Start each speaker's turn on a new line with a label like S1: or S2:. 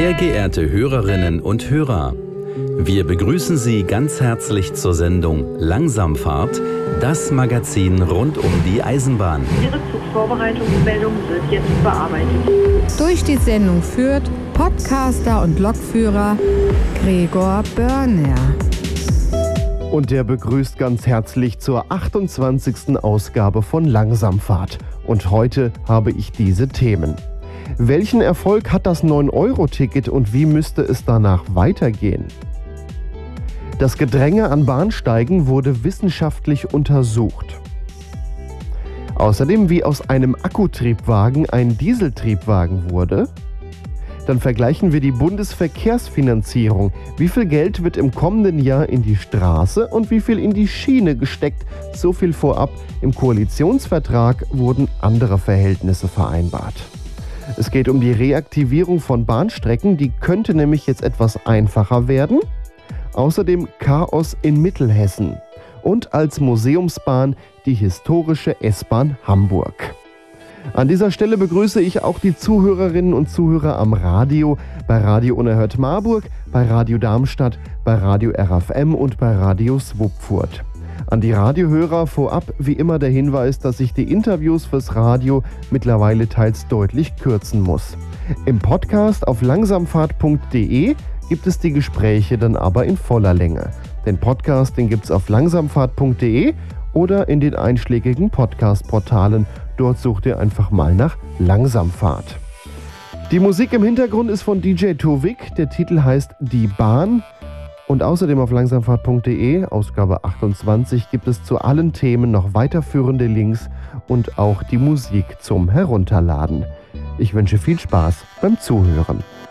S1: Sehr geehrte Hörerinnen und Hörer, wir begrüßen Sie ganz herzlich zur Sendung Langsamfahrt, das Magazin rund um die Eisenbahn.
S2: Ihre Zugvorbereitungsmeldung wird jetzt bearbeitet.
S3: Durch die Sendung führt Podcaster und Lokführer Gregor Börner.
S4: Und der begrüßt ganz herzlich zur 28. Ausgabe von Langsamfahrt. Und heute habe ich diese Themen. Welchen Erfolg hat das 9-Euro-Ticket und wie müsste es danach weitergehen? Das Gedränge an Bahnsteigen wurde wissenschaftlich untersucht. Außerdem, wie aus einem Akkutriebwagen ein Dieseltriebwagen wurde. Dann vergleichen wir die Bundesverkehrsfinanzierung. Wie viel Geld wird im kommenden Jahr in die Straße und wie viel in die Schiene gesteckt? So viel vorab. Im Koalitionsvertrag wurden andere Verhältnisse vereinbart. Es geht um die Reaktivierung von Bahnstrecken. Die könnte nämlich jetzt etwas einfacher werden. Außerdem Chaos in Mittelhessen. Und als Museumsbahn die historische S-Bahn Hamburg. An dieser Stelle begrüße ich auch die Zuhörerinnen und Zuhörer am Radio, bei Radio Unerhört Marburg, bei Radio Darmstadt, bei Radio RFM und bei Radio Swupfurt. An die Radiohörer vorab wie immer der Hinweis, dass ich die Interviews fürs Radio mittlerweile teils deutlich kürzen muss. Im Podcast auf langsamfahrt.de gibt es die Gespräche dann aber in voller Länge. Den Podcast, den gibt's auf langsamfahrt.de oder in den einschlägigen Podcast-Portalen. Dort sucht ihr einfach mal nach Langsamfahrt. Die Musik im Hintergrund ist von DJ Tovik. Der Titel heißt Die Bahn. Und außerdem auf langsamfahrt.de, Ausgabe 28, gibt es zu allen Themen noch weiterführende Links und auch die Musik zum Herunterladen. Ich wünsche viel Spaß beim Zuhören.